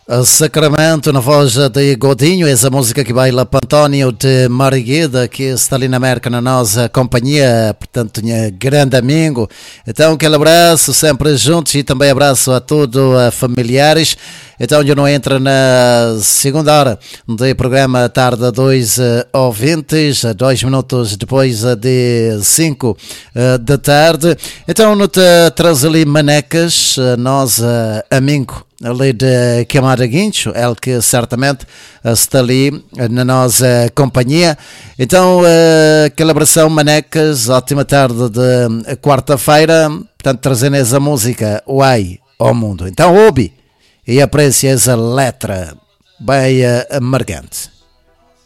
Sacramento na voz de Godinho, essa música que baila para António de Marigueda, que está ali na América na nossa companhia, portanto, grande amigo. Então, aquele abraço, sempre juntos, e também abraço a todos os familiares. Então, eu não entro na segunda hora do programa Tarde 2 ouvintes, 2 minutos depois de 5 da tarde. Então, não te traz ali manecas, nós, amigo ali de Camada Guincho, ele que certamente está ali na nossa companhia. Então, aquela abração, manecas, ótima tarde de quarta-feira, portanto, trazendo essa música, Uai, ao mundo. Então, ouve e aprecia essa letra bem amargante.